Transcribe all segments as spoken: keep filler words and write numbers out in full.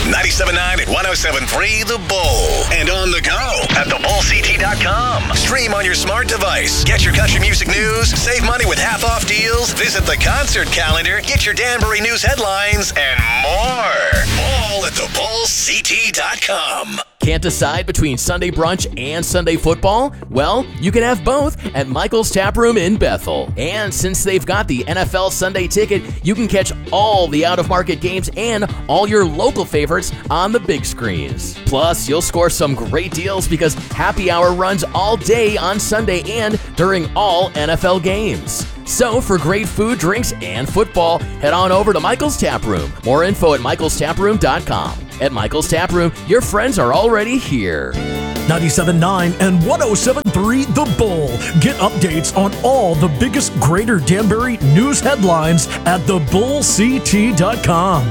ninety-seven point nine and one oh seven point three The Bull. And on the go at the bull c t dot com. Stream on your smart device. Get your country music news. Save money with half-off deals. Visit the concert calendar. Get your Danbury news headlines and more. All at the bull c t dot com. Can't decide between Sunday brunch and Sunday football? Well, you can have both at Michael's Tap Room in Bethel. And since they've got the N F L Sunday Ticket, you can catch all the out-of-market games and all your local favorites on the big screens. Plus, you'll score some great deals because happy hour runs all day on Sunday and during all N F L games. So for great food, drinks, and football, head on over to Michael's Tap Room. More info at michaels tap room dot com. At Michael's Tap Room, your friends are already here. ninety-seven point nine and one oh seven point three The Bull. Get updates on all the biggest Greater Danbury news headlines at the bull c t dot com.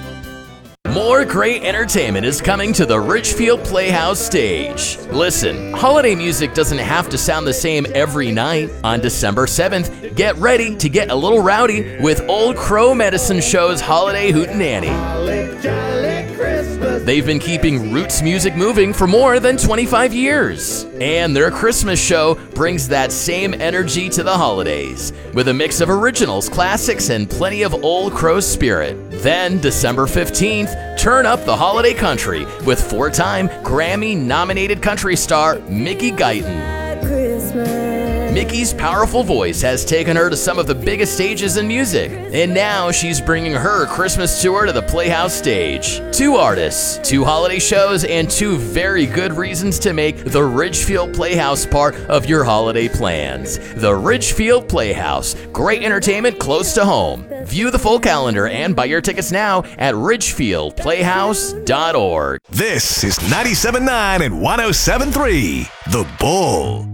More great entertainment is coming to the Ridgefield Playhouse stage. Listen, holiday music doesn't have to sound the same every night. On December seventh, get ready to get a little rowdy with Old Crow Medicine Show's Holiday Hootenanny. They've been keeping roots music moving for more than twenty-five years. And their Christmas show brings that same energy to the holidays, with a mix of originals, classics, and plenty of Old Crow spirit. Then, December fifteenth, turn up the holiday country with four-time Grammy-nominated country star Mickey Guyton. Mickey's powerful voice has taken her to some of the biggest stages in music, and now she's bringing her Christmas tour to the Playhouse stage. Two artists, two holiday shows, and two very good reasons to make the Ridgefield Playhouse part of your holiday plans. The Ridgefield Playhouse, great entertainment close to home. View the full calendar and buy your tickets now at ridgefield playhouse dot org. This is ninety-seven point nine and one oh seven point three The Bull.